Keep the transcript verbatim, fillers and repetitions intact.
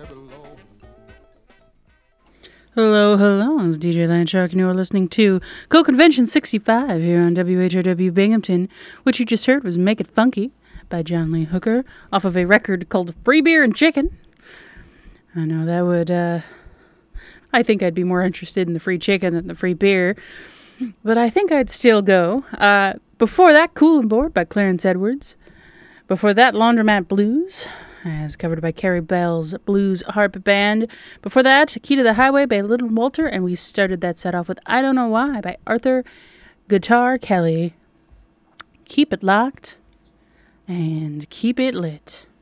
Hello, hello, it's D J Landshark, and you're listening to Co-Convention sixty-five here on W H R W Binghamton, which you just heard was Make It Funky by John Lee Hooker, off of a record called Free Beer and Chicken. I know that would, uh, I think I'd be more interested in the free chicken than the free beer, but I think I'd still go. Uh, before that, Coolin' Board by Clarence Edwards. Before that, Laundromat Blues, as covered by Carrie Bell's Blues Harp Band. Before that, Key to the Highway by Little Walter, and we started that set off with I Don't Know Why by Arthur Guitar Kelly. Keep it locked and keep it lit.